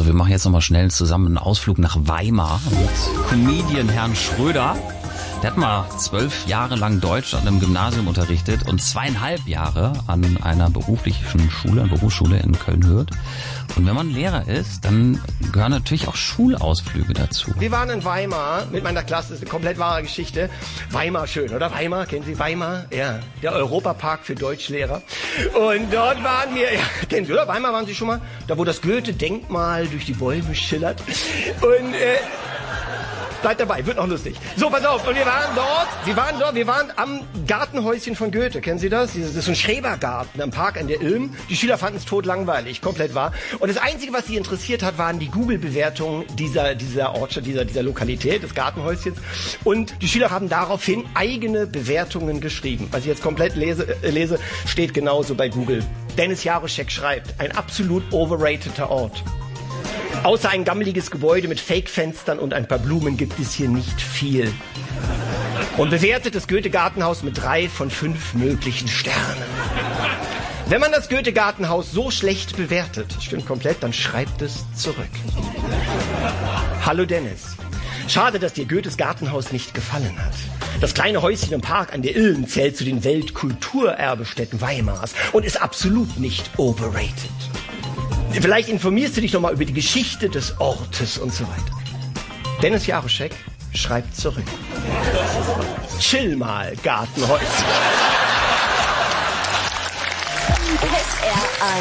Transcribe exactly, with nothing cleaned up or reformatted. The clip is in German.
So, wir machen jetzt nochmal schnell zusammen einen Ausflug nach Weimar mit Comedian Herrn Schröder. Der hat mal zwölf Jahre lang Deutsch an einem Gymnasium unterrichtet und zweieinhalb Jahre an einer beruflichen Schule, einer Berufsschule in Köln-Hürth. Und wenn man Lehrer ist, dann gehören natürlich auch Schulausflüge dazu. Wir waren in Weimar mit meiner Klasse, das ist eine komplett wahre Geschichte. Weimar schön, oder? Weimar, kennen Sie Weimar? Ja, der Europapark für Deutschlehrer. Und dort waren wir, ja, kennen Sie, oder? Weimar waren Sie schon mal? Da, wo das Goethe-Denkmal durch die Bäume schillert. Und, äh... Bleibt dabei, wird noch lustig. So, pass auf, und wir waren dort, wir waren dort, wir waren am Gartenhäuschen von Goethe, kennen Sie das? Das ist so ein Schrebergarten am Park an der Ilm. Die Schüler fanden es totlangweilig, komplett wahr. Und das Einzige, was sie interessiert hat, waren die Google-Bewertungen dieser, dieser Ortschaft, dieser, dieser Lokalität, des Gartenhäuschens. Und die Schüler haben daraufhin eigene Bewertungen geschrieben. Was ich jetzt komplett lese, äh, lese steht genauso bei Google. Dennis Jaroschek schreibt, ein absolut overrateder Ort. Außer ein gammeliges Gebäude mit Fake-Fenstern und ein paar Blumen gibt es hier nicht viel. Und bewertet das Goethe-Gartenhaus mit drei von fünf möglichen Sternen. Wenn man das Goethe-Gartenhaus so schlecht bewertet, stimmt komplett, dann schreibt es zurück. Hallo Dennis. Schade, dass dir Goethes Gartenhaus nicht gefallen hat. Das kleine Häuschen im Park an der Ilm zählt zu den Weltkulturerbestätten Weimars und ist absolut nicht overrated. Vielleicht informierst du dich noch mal über die Geschichte des Ortes und so weiter. Dennis Jaroschek schreibt zurück. Chill mal, Gartenhäuschen. S R eins